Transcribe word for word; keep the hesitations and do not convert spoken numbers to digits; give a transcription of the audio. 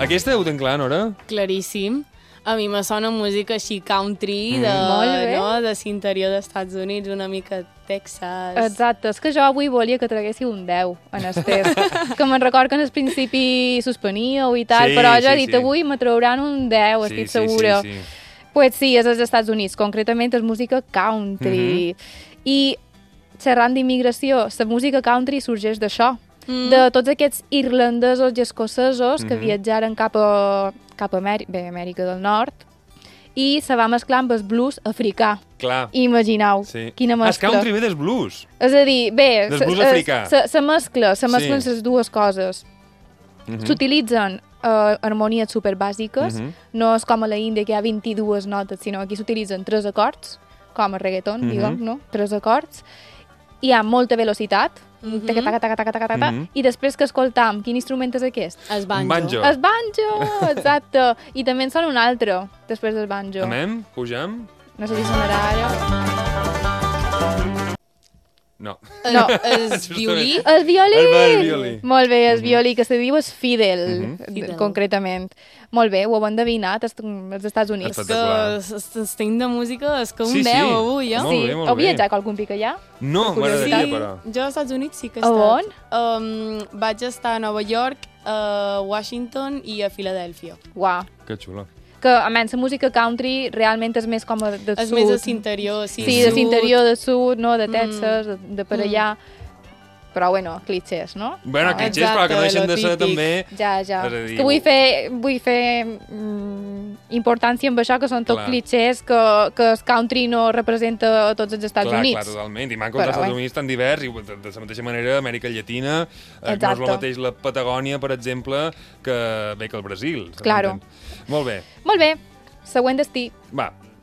Aquesta ho tenc clar, Nora? Claríssim. A mi me sona música així country, Mm. de, Molt bé. no, de l'interior dels Estats Units, una mica Texas... Exacte, és que jo avui volia que traguéssiu un deu en el test. Que me'n record que en el principi suspeníeu i tal, Sí, però jo he sí, dit sí. avui me trauran un deu, estic segura. Sí, sí, sí. Pues sí, és als Estats Units, concretament és música country. Mhm. I xerrant d'immigració, la música country sorgeix d'això, Mm. de tots aquests irlandesos i escocesos que Mhm. viatjaren cap a, cap a Amèrica, bé, Amèrica del Nord, i se va mesclar amb el blues africà. Clar. Imagineu, Sí. quina El mescla. country ve del blues. És a dir, bé, Del se- blues se- africà. se, se mescla, se mesclen Sí. les dues coses. Mhm. S'utilitzen uh, harmonies superbàsiques, Mhm. no és com a la Índia que hi ha vint-i-dues notes, sinó aquí s'utilitzen tres acords, com a reggaeton, Mhm. diguem, no? Tres acords. Hi ha molta velocitat, Mhm. taca, taca, taca, taca, taca, taca, Mhm. i després que escoltam, quin instrument és aquest? El banjo. Un banjo. El banjo, exacte. I també en sona un altre, després del banjo. Amem? Pugem? No sé si sonarà ara. No. No. El Justament. violí. El violí! El va- el violí. Molt bé, el Mhm. violí, que se diu és Fidel, Mhm. Fidel. concretament. Molt bé, ho heu endevinat, els els Estats Units. Espectacular. Que l'estem de música és que un Sí, sí. deu avui, eh? Molt sí, bé, molt heu bé. viatjat algun pic allà? No, Per m'agradaria, curiositat. però... Jo als Estats Units sí que he A estat. Um, vaig estar a Nova York, a Washington i a Filadèlfia. Uau. Que xulo. Que, a menys, la música country realment és més com a de És sud. més de l'interior, sí. Sí, de sud. l'interior, de sud, no? De Mm. Texas, de, de per allà. Però, bueno, clichés, no? Bueno, Ah, clichés, però que no deixen lo de ser típic. també... Ja, ja. És a És, dir, que vull ho- fer, vull fer mm, importància amb això, que són tot Clar. clichés, que, que el country no representa a tots els Estats clar, Units. Clar, totalment. I manco Però, els Estats bé. Units tan divers, i de, de la mateixa manera Amèrica Llatina, eh, no és Exacte. el mateix la Patagònia, per exemple, que bé que el Brasil. Claro. s'entén. Molt bé. Molt bé, següent destí. Va,